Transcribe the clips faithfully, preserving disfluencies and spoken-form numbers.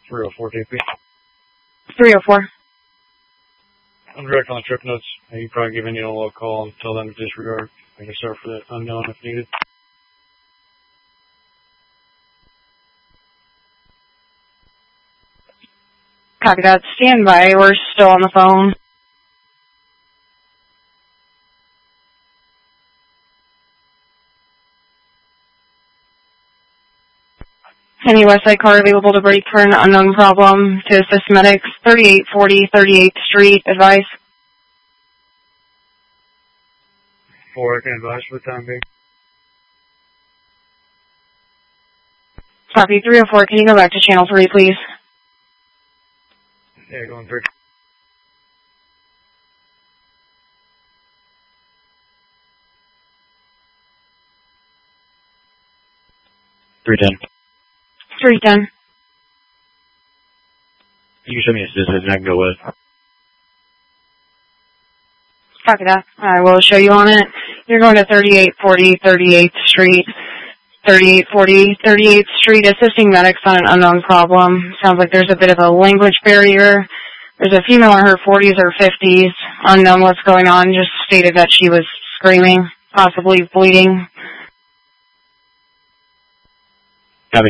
three oh four K P. three oh four. I'm direct on the trip notes. You probably give any a call and tell them to disregard. I can start for that unknown if needed. Copy that. Stand by. We're still on the phone. Any Westside car available to brake for an unknown problem to assist medics? thirty-eight forty thirty-eighth Street. Advice. Four, I can advise for the time being. Copy. three oh four. Can you go back to channel three, please? Yeah, going through. three ten. three ten. You can send me a distance and I can go with. Copy that. I will show you on it. You're going to thirty-eight forty thirty-eighth Street. thirty-eight forty thirty-eighth Street, assisting medics on an unknown problem. Sounds like there's a bit of a language barrier. There's a female in her forties or fifties. Unknown what's going on. Just stated that she was screaming, possibly bleeding. Copy.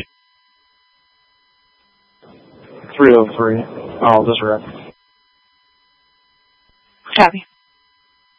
three oh three. Oh, this rep. Copy.